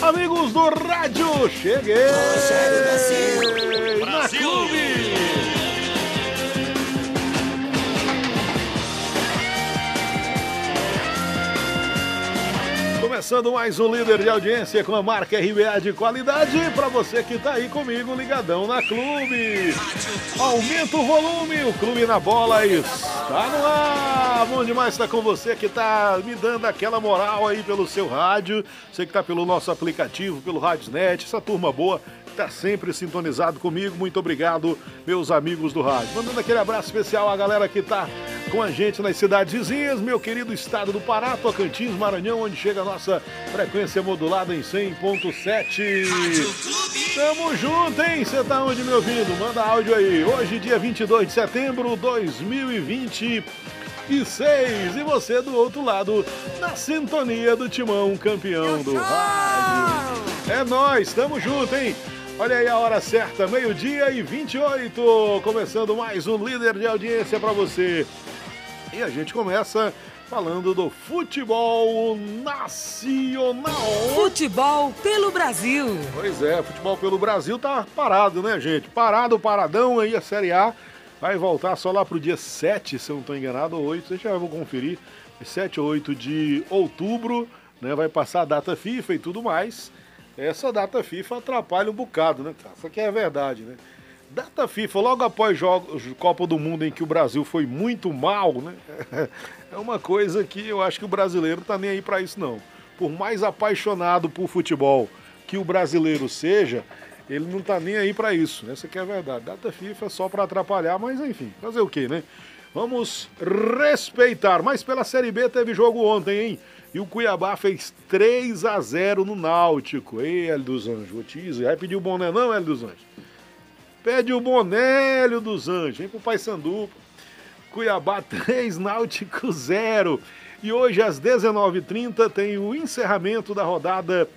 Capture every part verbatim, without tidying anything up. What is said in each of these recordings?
Amigos do rádio, cheguei Brasil. na Clube. Começando mais um líder de audiência com a marca R B A de qualidade para você que tá aí comigo ligadão na Clube. Aumenta o volume, o Clube na Bola está no ar. Bom demais estar com você que tá me dando aquela moral aí pelo seu rádio. Você que tá pelo nosso aplicativo, pelo Radiosnet, essa turma boa tá sempre sintonizado comigo. Muito obrigado, meus amigos do rádio. Mandando aquele abraço especial à galera que tá com a gente nas cidades vizinhas, meu querido estado do Pará, Tocantins, Maranhão, onde chega a nossa frequência modulada em cem ponto sete. Tamo junto, hein? Você tá onde me ouvindo? Manda áudio aí. Hoje, dia vinte e dois de setembro de dois mil e vinte e seis. E você do outro lado, na sintonia do Timão, campeão do rádio. É nóis, tamo junto, hein? Olha aí a hora certa, meio-dia e vinte e oito. Começando mais um líder de audiência pra você. E a gente começa falando do futebol nacional. Futebol pelo Brasil. Pois é, futebol pelo Brasil tá parado, né, gente? Parado, paradão aí a Série A. Vai voltar só lá pro dia sete, se eu não tô enganado, ou oito, deixa eu conferir. sete ou oito de outubro, né? Vai passar a data FIFA e tudo mais. Essa data FIFA atrapalha um bocado, né, cara? Isso aqui é a verdade, né? Data FIFA, logo após jogos Copa do Mundo em que o Brasil foi muito mal, né? É uma coisa que eu acho que o brasileiro não tá nem aí pra isso, não. Por mais apaixonado por futebol que o brasileiro seja, ele não tá nem aí pra isso. Essa aqui é a verdade. Data FIFA é só pra atrapalhar, mas enfim, fazer o quê, né? Vamos respeitar. Mas pela Série B teve jogo ontem, hein? E o Cuiabá fez três a zero no Náutico. Ei, Hélio dos Anjos, vou te dizer. Vai pedir o boné não, Hélio dos Anjos? Pede o boné, Hélio dos Anjos. Vem pro Paysandu. Cuiabá três, Náutico zero. E hoje às dezenove e trinta tem o encerramento da rodada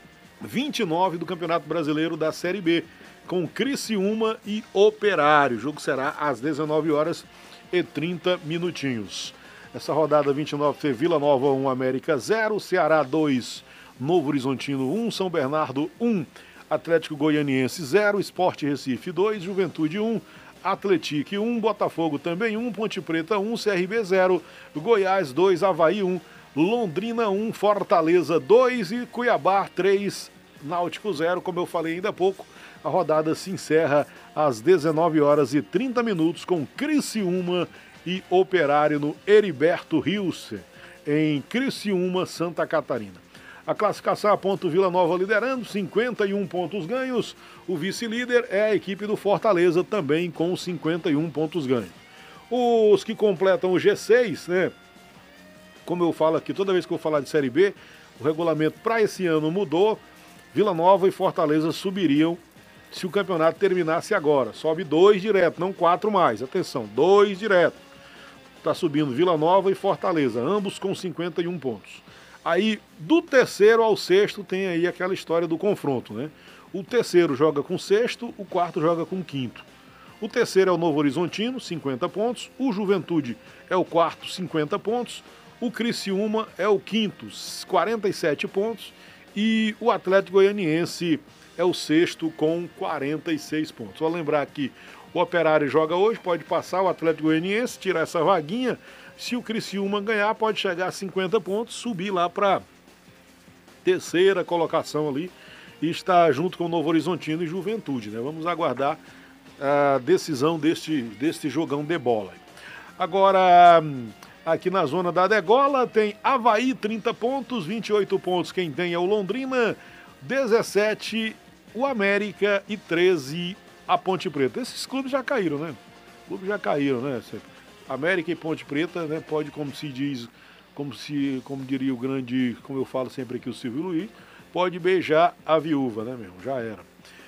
vinte e nove do Campeonato Brasileiro da Série B, com Criciúma e Operário. O jogo será às dezenove horas e trinta minutinhos. Essa rodada vinte e nove teve Vila Nova um, América zero, Ceará dois, Novo Horizontino um, São Bernardo um, Atlético Goianiense zero, Sport Recife dois, Juventude um, Atlético um, Botafogo também um, Ponte Preta um, C R B zero, Goiás dois, Avaí um, Londrina um, Fortaleza dois e Cuiabá três, Náutico zero. Como eu falei ainda há pouco, a rodada se encerra às dezenove horas e trinta minutos com Criciúma e Operário no Heriberto Rios, em Criciúma, Santa Catarina. A classificação aponta o Vila Nova liderando, cinquenta e um pontos ganhos. O vice-líder é a equipe do Fortaleza, também com cinquenta e um pontos ganhos. Os que completam o G seis, né? Como eu falo aqui, toda vez que eu falar de Série B, o regulamento para esse ano mudou. Vila Nova e Fortaleza subiriam se o campeonato terminasse agora. Sobe dois direto, não quatro mais. Atenção, dois direto. Está subindo Vila Nova e Fortaleza, ambos com cinquenta e um pontos. Aí, do terceiro ao sexto, tem aí aquela história do confronto, né? O terceiro joga com o sexto, o quarto joga com o quinto. O terceiro é o Novo Horizontino, cinquenta pontos. O Juventude é o quarto, cinquenta pontos. O Criciúma é o quinto, quarenta e sete pontos. E o Atlético Goianiense é o sexto com quarenta e seis pontos. Vou lembrar que o Operário joga hoje, pode passar o Atlético Goianiense, tirar essa vaguinha. Se o Criciúma ganhar, pode chegar a cinquenta pontos, subir lá para terceira colocação ali e estar junto com o Novo Horizontino e Juventude, né? Vamos aguardar a decisão deste, deste jogão de bola. Agora, aqui na zona da degola tem Avaí, trinta pontos, vinte e oito pontos quem tem é o Londrina, dezessete o América e treze a Ponte Preta. Esses clubes já caíram, né? Clubes já caíram, né? América e Ponte Preta, né? Pode, como se diz, como se, como diria o grande, como eu falo sempre aqui, o Silvio Luiz, pode beijar a viúva, né, meu? Já era.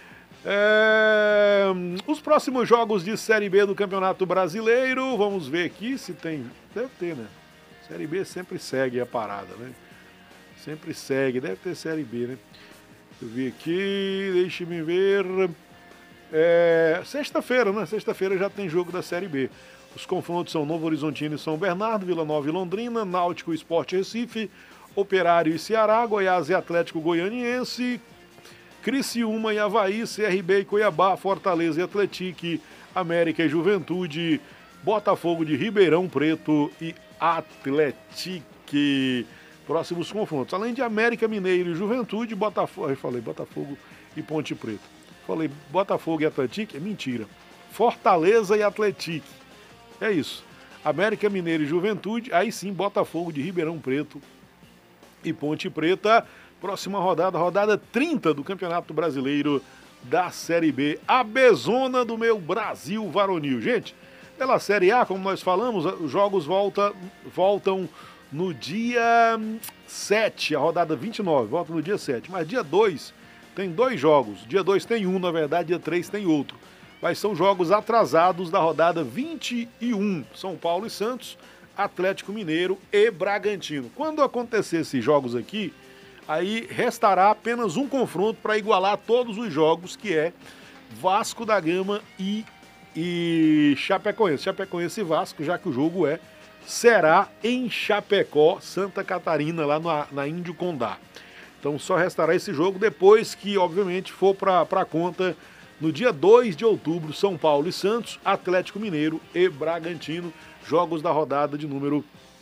É... Os próximos jogos de Série B do Campeonato Brasileiro, vamos ver aqui se tem. Deve ter, né? Série B sempre segue a parada, né? Sempre segue, deve ter Série B, né? Deixa eu ver aqui, deixe-me ver. É... Sexta-feira, né? Sexta-feira já tem jogo da Série B. Os confrontos são Novo Horizontino e São Bernardo, Vila Nova e Londrina, Náutico e Sport Recife, Operário e Ceará, Goiás e Atlético Goianiense, Criciúma e Avaí, C R B e Cuiabá, Fortaleza e Atlético, América e Juventude, Botafogo de Ribeirão Preto e Atlético. Próximos confrontos. Além de América Mineiro e Juventude, Botafogo. Eu falei Botafogo e Ponte Preta. Falei Botafogo e Atlético, é mentira. Fortaleza e Atlético. É isso. América Mineiro e Juventude, aí sim Botafogo de Ribeirão Preto e Ponte Preta. Próxima rodada, rodada trinta do Campeonato Brasileiro da Série B. A bezona do meu Brasil varonil. Gente, pela Série A, como nós falamos, os jogos volta, voltam no dia sete, a rodada vinte e nove, volta no dia sete. Mas dia dois tem dois jogos. Dia dois tem um, na verdade, dia três tem outro. Mas são jogos atrasados da rodada vinte e um. São Paulo e Santos, Atlético Mineiro e Bragantino. Quando acontecer esses jogos aqui, aí restará apenas um confronto para igualar todos os jogos, que é Vasco da Gama e, e Chapecoense. Chapecoense e Vasco, já que o jogo é, será em Chapecó, Santa Catarina, lá na, na Índio Condá. Então só restará esse jogo depois que, obviamente, for para a conta no dia dois de outubro, São Paulo e Santos, Atlético Mineiro e Bragantino, jogos da rodada de número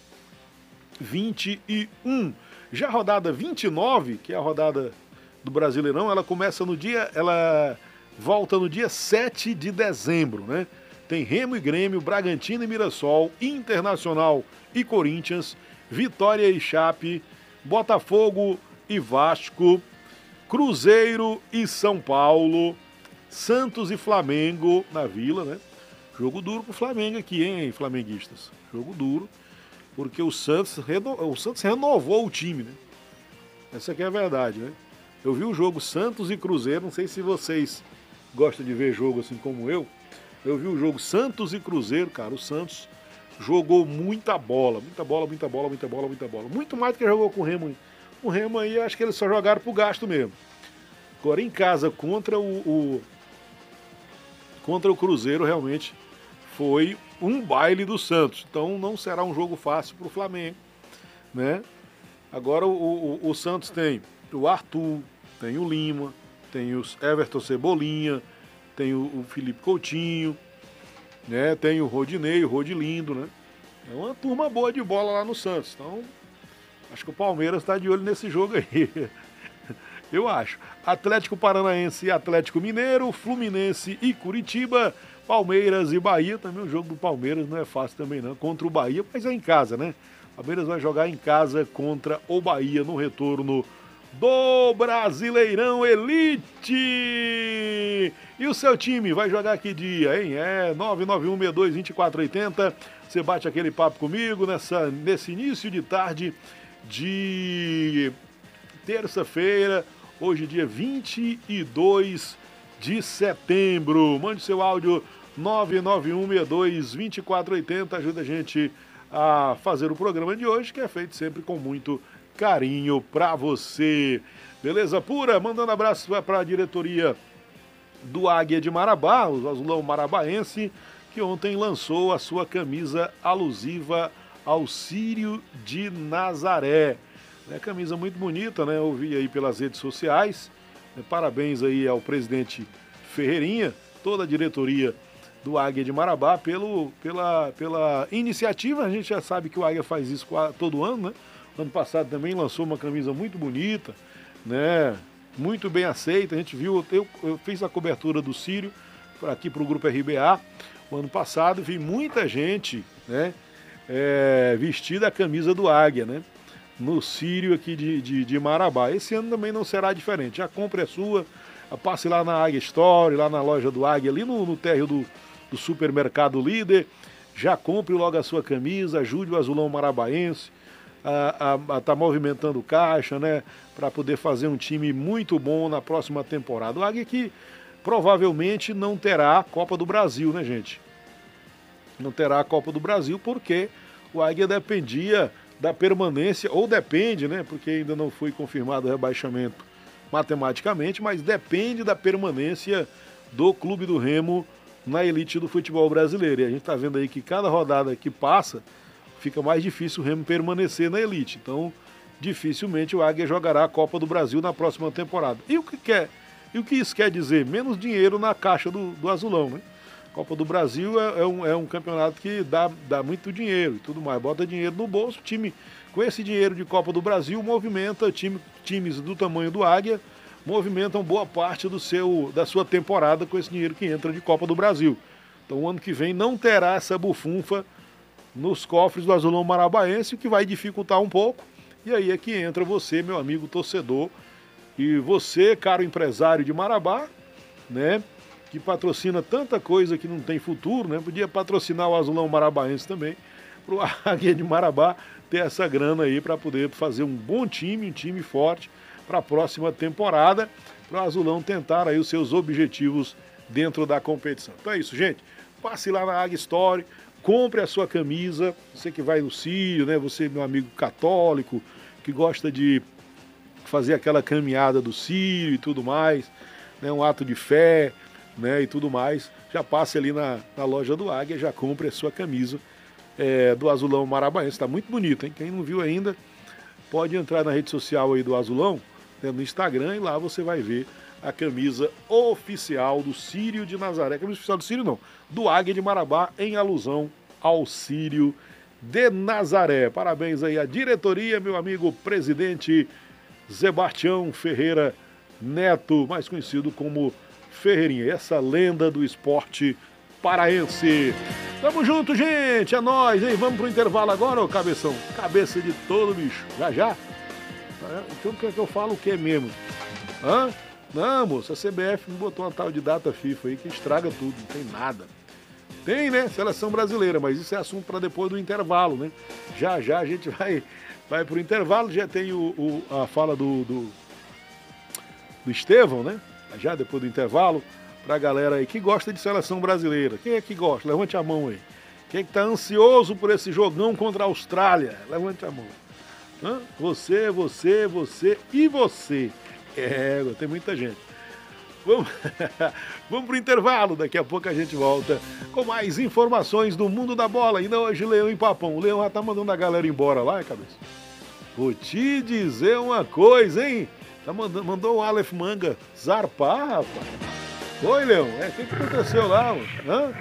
vinte e um. Já a rodada vinte e nove, que é a rodada do Brasileirão, ela começa no dia, ela volta no dia sete de dezembro, né? Tem Remo e Grêmio, Bragantino e Mirassol, Internacional e Corinthians, Vitória e Chape, Botafogo e Vasco, Cruzeiro e São Paulo, Santos e Flamengo na Vila, né? Jogo duro pro Flamengo aqui, hein, flamenguistas? Jogo duro, porque o Santos, reno... o Santos renovou o time, né? Essa aqui é a verdade, né? Eu vi o jogo Santos e Cruzeiro, não sei se vocês gostam de ver jogo assim como eu. Eu vi o jogo Santos e Cruzeiro, cara. O Santos jogou muita bola, muita bola, muita bola, muita bola, muita bola. Muito mais do que jogou com o Remo. O Remo aí, acho que eles só jogaram pro gasto mesmo. Agora em casa, contra o, o contra o Cruzeiro, realmente foi um baile do Santos. Então não será um jogo fácil pro Flamengo, né? Agora o, o, o Santos tem o Arthur, tem o Lima, tem os Everton Cebolinha, tem o, o Felipe Coutinho, né? Tem o Rodinei, o Rodilindo, né? É uma turma boa de bola lá no Santos. Então, acho que o Palmeiras está de olho nesse jogo aí. Eu acho. Atlético Paranaense e Atlético Mineiro, Fluminense e Curitiba, Palmeiras e Bahia. Também o jogo do Palmeiras não é fácil também não, contra o Bahia, mas é em casa, né? O Palmeiras vai jogar em casa contra o Bahia no retorno do Brasileirão Elite. E o seu time vai jogar que dia, hein? É nove nove um seis dois dois quatro oito zero. Você bate aquele papo comigo nessa, nesse início de tarde de terça-feira, hoje dia vinte e dois de setembro. Mande seu áudio nove nove um seis dois dois quatro oito zero. Ajuda a gente a fazer o programa de hoje, que é feito sempre com muito carinho pra você. Beleza pura? Mandando abraço para a diretoria do Águia de Marabá, o Azulão Marabaense, que ontem lançou a sua camisa alusiva ao Círio de Nazaré. É camisa muito bonita, né? Eu vi aí pelas redes sociais. Parabéns aí ao presidente Ferreirinha, toda a diretoria do Águia de Marabá pelo, pela, pela iniciativa. A gente já sabe que o Águia faz isso todo ano, né? Ano passado também lançou uma camisa muito bonita, né? Muito bem aceita. A gente viu, eu, eu fiz a cobertura do Círio aqui para o Grupo R B A o ano passado, vi muita gente, né? É, vestida a camisa do Águia, né? No Círio aqui de, de, de Marabá. Esse ano também não será diferente. A compra é sua, passe lá na Águia Store, lá na loja do Águia, ali no, no térreo do, do supermercado Líder. Já compre logo a sua camisa, ajude o Azulão Marabaense a estar tá movimentando o caixa, né? Para poder fazer um time muito bom na próxima temporada. O Águia que provavelmente não terá a Copa do Brasil, né, gente? Não terá a Copa do Brasil porque o Águia dependia da permanência, ou depende, né? Porque ainda não foi confirmado o rebaixamento matematicamente, mas depende da permanência do Clube do Remo na elite do futebol brasileiro. E a gente está vendo aí que cada rodada que passa fica mais difícil o Remo permanecer na elite. Então, dificilmente o Águia jogará a Copa do Brasil na próxima temporada. E o que quer? E o que isso quer dizer? Menos dinheiro na caixa do, do Azulão, né? Copa do Brasil é, é, um, é um campeonato que dá, dá muito dinheiro e tudo mais. Bota dinheiro no bolso, o time, com esse dinheiro de Copa do Brasil, movimenta time, times do tamanho do Águia, movimentam boa parte do seu, da sua temporada com esse dinheiro que entra de Copa do Brasil. Então o ano que vem não terá essa bufunfa nos cofres do Azulão Marabaense, o que vai dificultar um pouco. E aí é que entra você, meu amigo torcedor, e você, caro empresário de Marabá, né, que patrocina tanta coisa que não tem futuro, né? Podia patrocinar o Azulão Marabaense também, para o Águia de Marabá ter essa grana aí para poder fazer um bom time, um time forte para a próxima temporada, para o Azulão tentar aí os seus objetivos dentro da competição. Então é isso, gente. Passe lá na Águia Store, compre a sua camisa, você que vai no Sírio, né? Você, meu amigo católico, que gosta de fazer aquela caminhada do Sírio e tudo mais, né? Um ato de fé, né, e tudo mais, já passe ali na, na loja do Águia, já compre a sua camisa é, do Azulão Marabaense. Está muito bonito, hein? Quem não viu ainda, pode entrar na rede social aí do Azulão, né, no Instagram, e lá você vai ver a camisa oficial do Sírio de Nazaré. Camisa oficial do Sírio não, do Águia de Marabá, em alusão ao Sírio de Nazaré. Parabéns aí à diretoria, meu amigo presidente Sebastião Ferreira Neto, mais conhecido como Ferreirinha, essa lenda do esporte paraense. Tamo junto, gente, é nóis, hein? Vamos pro intervalo agora, ô cabeção? Cabeça de todo, bicho. Já, já? Então quer que eu falo o que mesmo? Hã? Não, moço, a C B F me botou uma tal de data FIFA aí que estraga tudo, não tem nada. Tem, né? Seleção brasileira, mas isso é assunto para depois do intervalo, né? Já, já a gente vai, vai pro intervalo, já tem o, o a fala do, do, do Estevão, né? Já depois do intervalo, pra galera aí que gosta de seleção brasileira. Quem é que gosta? Levante a mão aí. Quem é que tá ansioso por esse jogão contra a Austrália? Levante a mão. Hã? Você, você, você e você. É, tem muita gente. Vamos, Vamos pro intervalo, daqui a pouco a gente volta com mais informações do mundo da bola. Ainda hoje, Leão em Papão. O Leão já tá mandando a galera embora lá, cabeça. Vou te dizer uma coisa, hein? Tá mandando, mandou o Aleph Manga zarpar, rapaz. Oi, Leão. É, o que, que aconteceu lá, mano? Hã?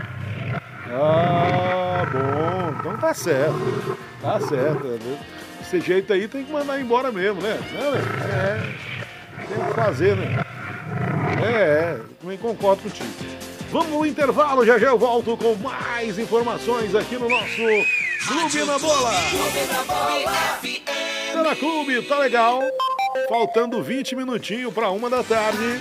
Ah, bom. Então tá certo. Tá certo. Né? Desse jeito aí tem que mandar embora mesmo, né? Não, é, tem que fazer, né? É, é, também concordo contigo. Vamos no intervalo, já já eu volto com mais informações aqui no nosso Clube na Bola. Clube na Bola. Tá na Clube, tá legal. Faltando vinte minutinhos para uma da tarde.